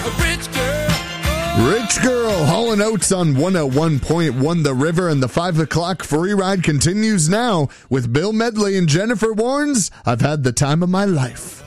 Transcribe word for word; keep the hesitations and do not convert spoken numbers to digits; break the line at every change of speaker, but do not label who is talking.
Rich girl.
Rich Girl, Hall and Oates on one oh one point one The River, and the five o'clock free ride continues now with Bill Medley and Jennifer Warnes. I've had the time of my life.